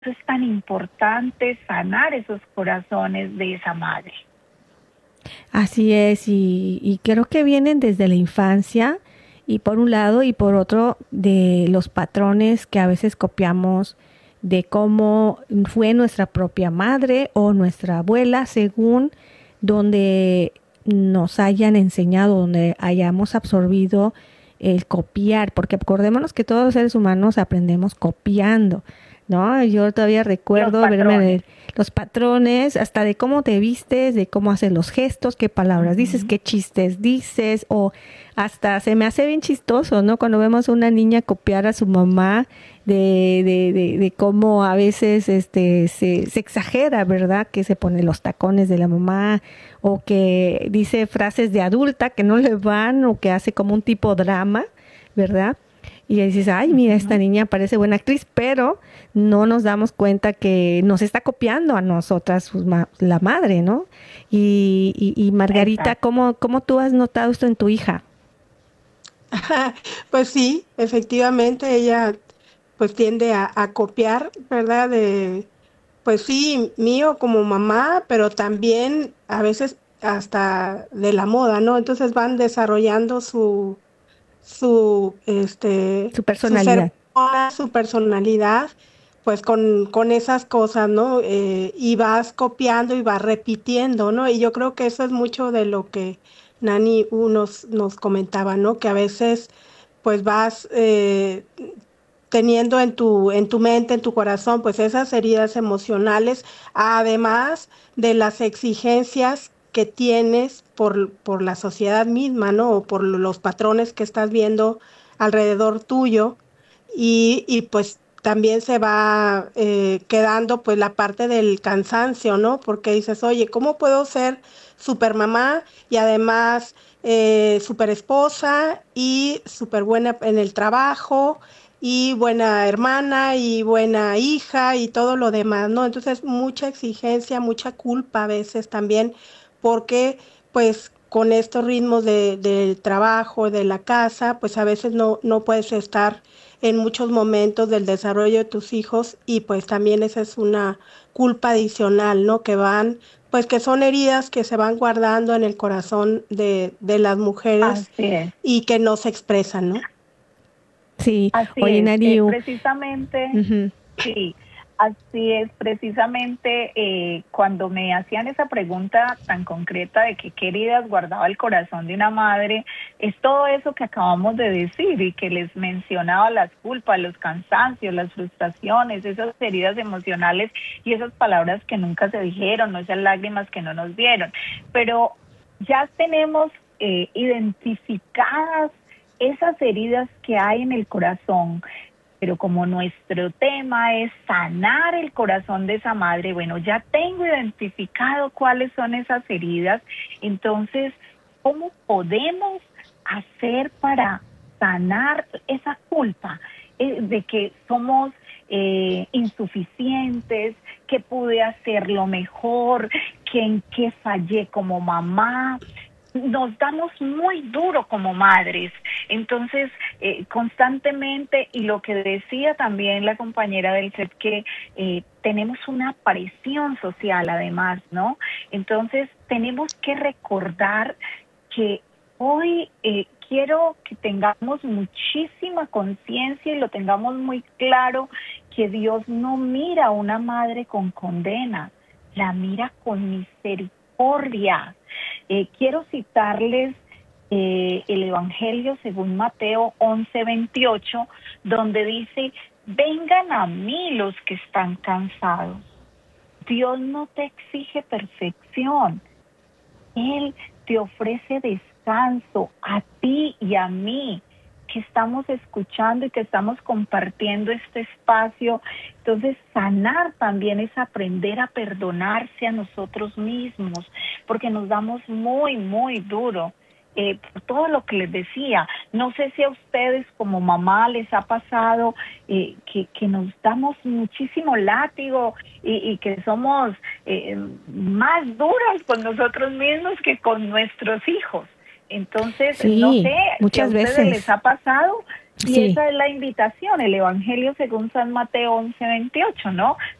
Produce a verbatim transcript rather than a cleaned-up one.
es tan importante sanar esos corazones de esa madre. Así es, y, y creo que vienen desde la infancia, y por un lado, y por otro, de los patrones que a veces copiamos de cómo fue nuestra propia madre o nuestra abuela, según donde nos hayan enseñado, donde hayamos absorbido el copiar, porque acordémonos que todos los seres humanos aprendemos copiando, ¿no? Yo todavía Los recuerdo verme patrones. de los patrones, hasta de cómo te vistes, de cómo haces los gestos, qué palabras dices, Ujú. qué chistes dices, o hasta se me hace bien chistoso, ¿no? Cuando vemos a una niña copiar a su mamá, de, de, de, de cómo a veces este se, se exagera, ¿verdad? Que se pone los tacones de la mamá, o que dice frases de adulta que no le van, o que hace como un tipo drama, ¿verdad? Y dices, ay, mira, esta Ujú. niña parece buena actriz, pero no nos damos cuenta que nos está copiando a nosotras sus ma- la madre, ¿no? Y, y, y Margarita, Exacto. ¿cómo, ¿cómo tú has notado esto en tu hija? Pues sí, efectivamente, ella pues tiende a, a copiar, ¿verdad? De, pues sí, mío como mamá, pero también a veces hasta de la moda, ¿no? Entonces van desarrollando su, su, este, Su su ser personalidad. persona, su personalidad, pues con, con esas cosas, ¿no? Eh, y vas copiando y vas repitiendo, ¿no? Y yo creo que eso es mucho de lo que Nani U nos, nos comentaba, ¿no? Que a veces pues vas eh, teniendo en tu, en tu mente, en tu corazón, pues esas heridas emocionales, además de las exigencias que tienes por, por la sociedad misma, ¿no? O por los patrones que estás viendo alrededor tuyo. Y, y pues también se va eh, quedando pues la parte del cansancio, ¿no? Porque dices, oye, ¿cómo puedo ser super mamá y además eh, super esposa y super buena en el trabajo y buena hermana y buena hija y todo lo demás, ¿no? Entonces mucha exigencia, mucha culpa a veces también, porque pues con estos ritmos de, del trabajo, de la casa, pues a veces no, no puedes estar en muchos momentos del desarrollo de tus hijos y pues también esa es una culpa adicional, ¿no? Que van, pues que son heridas que se van guardando en el corazón de, de las mujeres Así es. y que no se expresan, ¿no? Sí, Así oye, es. Eh, Nariu. precisamente, Ujú. sí, así es. Precisamente eh, cuando me hacían esa pregunta tan concreta de que qué heridas guardaba el corazón de una madre, es todo eso que acabamos de decir y que les mencionaba: las culpas, los cansancios, las frustraciones, esas heridas emocionales y esas palabras que nunca se dijeron, o esas lágrimas que no nos dieron. Pero ya tenemos eh, identificadas esas heridas que hay en el corazón, pero como nuestro tema es sanar el corazón de esa madre, bueno, ya tengo identificado cuáles son esas heridas. Entonces, ¿cómo podemos hacer para sanar esa culpa eh, de que somos eh, insuficientes, que pude hacerlo mejor, que en qué fallé como mamá? Nos damos muy duro como madres, entonces eh, constantemente, y lo que decía también la compañera del set, que eh, tenemos una presión social además, ¿no? Entonces tenemos que recordar que hoy eh, quiero que tengamos muchísima conciencia y lo tengamos muy claro, que Dios no mira a una madre con condena, la mira con misericordia. Eh, quiero citarles eh, el Evangelio según Mateo once veintiocho, donde dice: vengan a mí los que están cansados. Dios no te exige perfección, Él te ofrece descanso a ti y a mí, que estamos escuchando y que estamos compartiendo este espacio. Entonces, sanar también es aprender a perdonarse a nosotros mismos, porque nos damos muy, muy duro. Eh, por todo lo que les decía, no sé si a ustedes como mamá les ha pasado eh, que, que nos damos muchísimo látigo y, y que somos eh, más duras con nosotros mismos que con nuestros hijos. Entonces, no Sí, sé si a muchas ustedes les veces. ha pasado Y Sí, esa es la invitación, el Evangelio según San Mateo once veintiocho, ¿no?